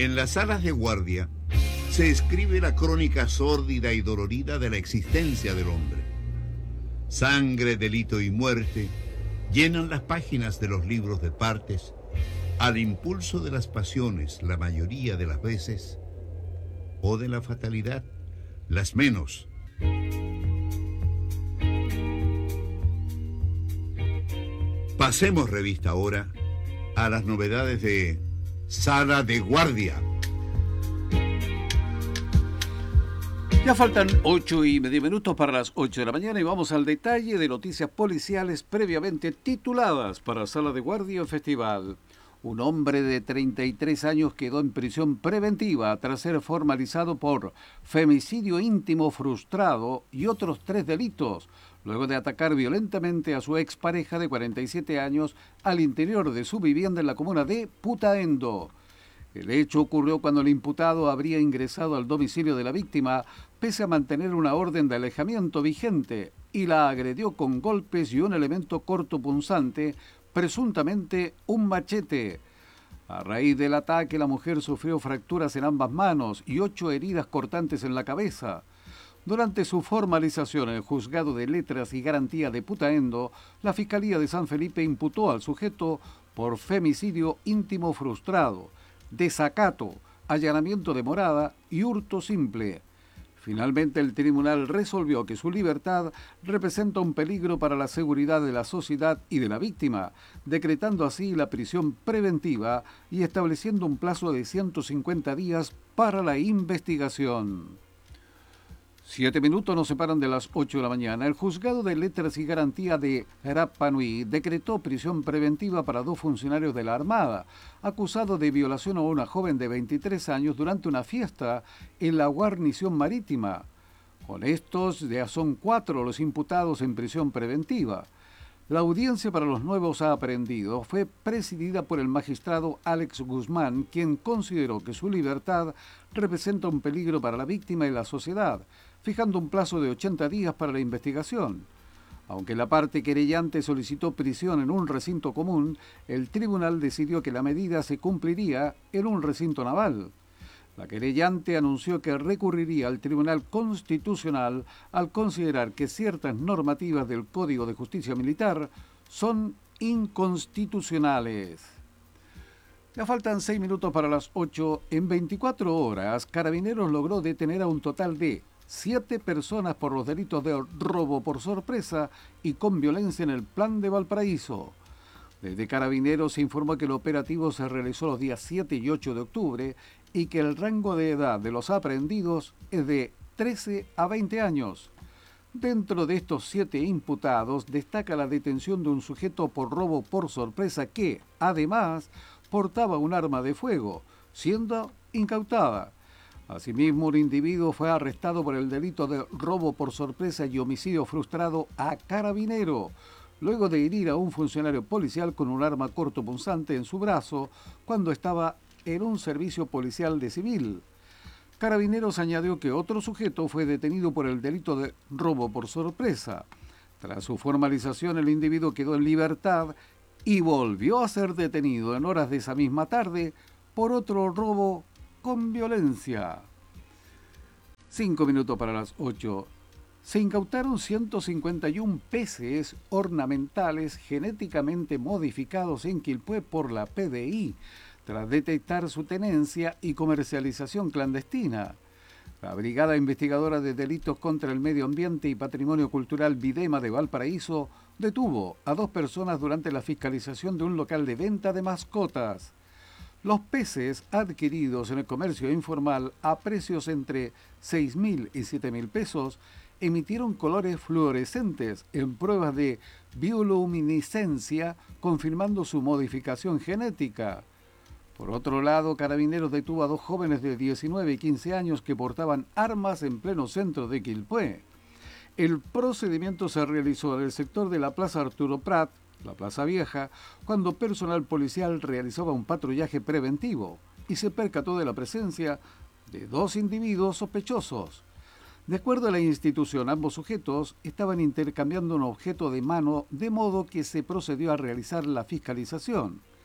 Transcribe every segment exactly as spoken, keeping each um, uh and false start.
En las salas de guardia se escribe la crónica sórdida y dolorida de la existencia del hombre. Sangre, delito y muerte llenan las páginas de los libros de partes al impulso de las pasiones la mayoría de las veces, o de la fatalidad las menos. Pasemos revista ahora a las novedades de Sala de Guardia. Ya faltan ocho y medio minutos para las ocho de la mañana y vamos al detalle de noticias policiales previamente tituladas para Sala de Guardia en Festival. Un hombre de treinta y tres años quedó en prisión preventiva tras ser formalizado por femicidio íntimo frustrado y otros tres delitos, luego de atacar violentamente a su expareja de cuarenta y siete años al interior de su vivienda en la comuna de Putaendo. El hecho ocurrió cuando el imputado habría ingresado al domicilio de la víctima, pese a mantener una orden de alejamiento vigente, y la agredió con golpes y un elemento cortopunzante, presuntamente un machete. A raíz del ataque, la mujer sufrió fracturas en ambas manos y ocho heridas cortantes en la cabeza. Durante su formalización en el Juzgado de Letras y Garantía de Putaendo, la Fiscalía de San Felipe imputó al sujeto por femicidio íntimo frustrado, desacato, allanamiento de morada y hurto simple. Finalmente, el tribunal resolvió que su libertad representa un peligro para la seguridad de la sociedad y de la víctima, decretando así la prisión preventiva y estableciendo un plazo de ciento cincuenta días para la investigación. Siete minutos nos separan de las ocho de la mañana. El Juzgado de Letras y Garantía de Rapa Nui decretó prisión preventiva para dos funcionarios de la Armada, acusados de violación a una joven de veintitrés años durante una fiesta en la guarnición marítima. Con estos ya son cuatro los imputados en prisión preventiva. La audiencia para los nuevos aprehendidos fue presidida por el magistrado Alex Guzmán, quien consideró que su libertad representa un peligro para la víctima y la sociedad, fijando un plazo de ochenta días para la investigación. Aunque la parte querellante solicitó prisión en un recinto común, el tribunal decidió que la medida se cumpliría en un recinto naval. La querellante anunció que recurriría al Tribunal Constitucional al considerar que ciertas normativas del Código de Justicia Militar son inconstitucionales. Ya faltan seis minutos para las ocho. En veinticuatro horas, Carabineros logró detener a un total de siete personas por los delitos de robo por sorpresa y con violencia en el Plan de Valparaíso. Desde Carabineros se informó que el operativo se realizó los días siete y ocho de octubre y que el rango de edad de los aprehendidos es de trece a veinte años. Dentro de estos siete imputados destaca la detención de un sujeto por robo por sorpresa que, además, portaba un arma de fuego, siendo incautada. Asimismo, un individuo fue arrestado por el delito de robo por sorpresa y homicidio frustrado a carabinero, luego de herir a un funcionario policial con un arma cortopunzante en su brazo cuando estaba en un servicio policial de civil. Carabineros añadió que otro sujeto fue detenido por el delito de robo por sorpresa. Tras su formalización, el individuo quedó en libertad y volvió a ser detenido en horas de esa misma tarde por otro robo con violencia. Cinco minutos para las ocho. Se incautaron ciento cincuenta y uno peces ornamentales genéticamente modificados en Quilpué por la P D I, tras detectar su tenencia y comercialización clandestina. La Brigada Investigadora de Delitos contra el Medio Ambiente y Patrimonio Cultural Videma de Valparaíso detuvo a dos personas durante la fiscalización de un local de venta de mascotas. Los peces adquiridos en el comercio informal a precios entre seis mil y siete mil pesos emitieron colores fluorescentes en pruebas de bioluminiscencia, confirmando su modificación genética. Por otro lado, Carabineros detuvo a dos jóvenes de diecinueve y quince años que portaban armas en pleno centro de Quilpué. El procedimiento se realizó en el sector de la Plaza Arturo Prat, la Plaza Vieja, cuando personal policial realizaba un patrullaje preventivo y se percató de la presencia de dos individuos sospechosos. De acuerdo a la institución, ambos sujetos estaban intercambiando un objeto de mano, de modo que se procedió a realizar la fiscalización.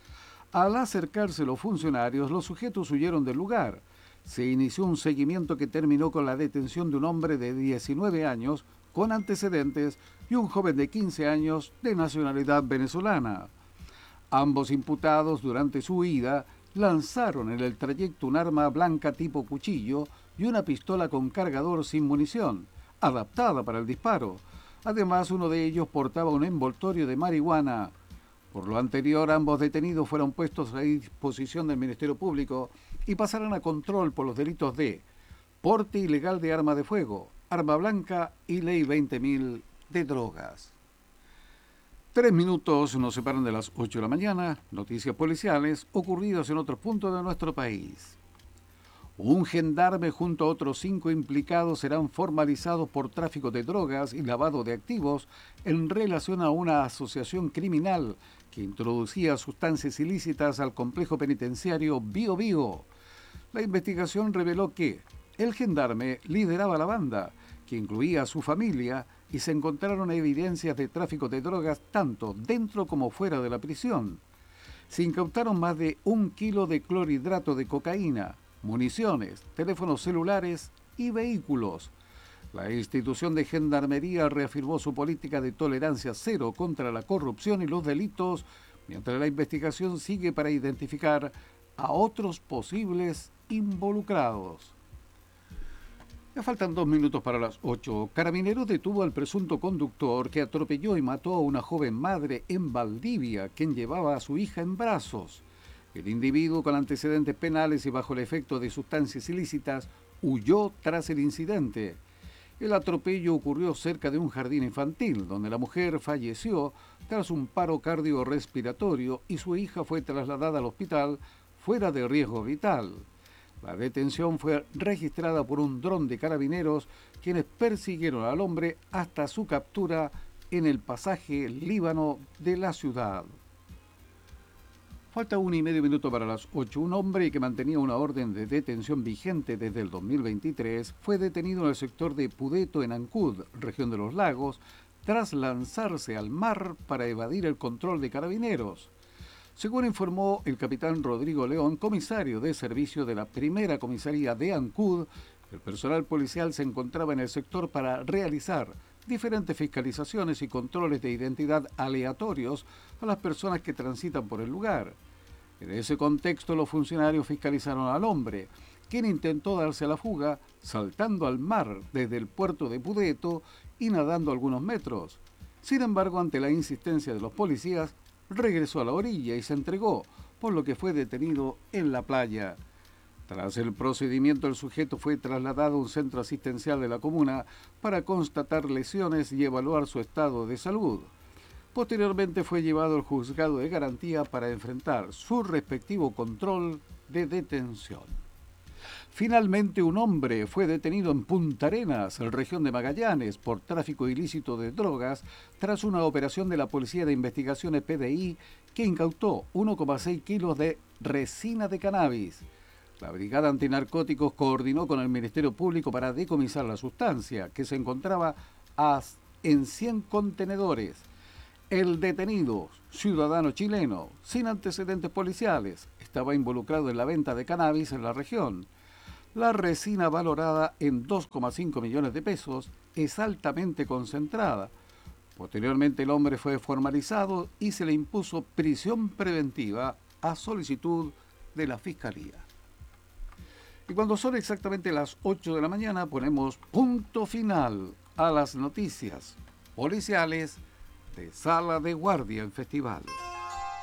Al acercarse los funcionarios, los sujetos huyeron del lugar. Se inició un seguimiento que terminó con la detención de un hombre de diecinueve años con antecedentes y un joven de quince años de nacionalidad venezolana. Ambos imputados, durante su huida, lanzaron en el trayecto un arma blanca tipo cuchillo y una pistola con cargador sin munición, adaptada para el disparo. Además, uno de ellos portaba un envoltorio de marihuana. Por lo anterior, ambos detenidos fueron puestos a disposición del Ministerio Público y pasarán a control por los delitos de porte ilegal de arma de fuego, arma blanca y ley veinte mil de drogas. Tres minutos nos separan de las ocho de la mañana. Noticias policiales ocurridas en otros puntos de nuestro país. Un gendarme junto a otros cinco implicados serán formalizados por tráfico de drogas y lavado de activos en relación a una asociación criminal que introducía sustancias ilícitas al complejo penitenciario Bío Bío. La investigación reveló que el gendarme lideraba la banda, que incluía a su familia, y se encontraron evidencias de tráfico de drogas tanto dentro como fuera de la prisión. Se incautaron más de un kilo de clorhidrato de cocaína, municiones, teléfonos celulares y vehículos. La institución de Gendarmería reafirmó su política de tolerancia cero contra la corrupción y los delitos, mientras la investigación sigue para identificar a otros posibles involucrados. Ya faltan dos minutos para las ocho. Carabineros detuvo al presunto conductor que atropelló y mató a una joven madre en Valdivia, quien llevaba a su hija en brazos. El individuo, con antecedentes penales y bajo el efecto de sustancias ilícitas, huyó tras el incidente. El atropello ocurrió cerca de un jardín infantil, donde la mujer falleció tras un paro cardiorrespiratorio y su hija fue trasladada al hospital fuera de riesgo vital. La detención fue registrada por un dron de carabineros, quienes persiguieron al hombre hasta su captura en el pasaje Líbano de la ciudad. Falta un y medio minuto para las ocho. Un hombre que mantenía una orden de detención vigente desde el dos mil veintitrés fue detenido en el sector de Pudeto, en Ancud, región de los Lagos, tras lanzarse al mar para evadir el control de carabineros. Según informó el capitán Rodrigo León, comisario de servicio de la primera comisaría de Ancud, el personal policial se encontraba en el sector para realizar diferentes fiscalizaciones y controles de identidad aleatorios a las personas que transitan por el lugar. En ese contexto, los funcionarios fiscalizaron al hombre, quien intentó darse a la fuga saltando al mar desde el puerto de Pudeto y nadando algunos metros. Sin embargo, ante la insistencia de los policías, regresó a la orilla y se entregó, por lo que fue detenido en la playa. Tras el procedimiento, el sujeto fue trasladado a un centro asistencial de la comuna para constatar lesiones y evaluar su estado de salud. Posteriormente fue llevado al juzgado de garantía para enfrentar su respectivo control de detención. Finalmente, un hombre fue detenido en Punta Arenas, región de Magallanes, por tráfico ilícito de drogas, tras una operación de la Policía de Investigaciones P D I que incautó uno coma seis kilos de resina de cannabis. La Brigada Antinarcóticos coordinó con el Ministerio Público para decomisar la sustancia, que se encontraba en cien contenedores. El detenido, ciudadano chileno, sin antecedentes policiales, estaba involucrado en la venta de cannabis en la región. La resina, valorada en dos coma cinco millones de pesos, es altamente concentrada. Posteriormente, el hombre fue formalizado y se le impuso prisión preventiva a solicitud de la Fiscalía. Y cuando son exactamente las ocho de la mañana, ponemos punto final a las noticias policiales de Sala de Guardia en Festival.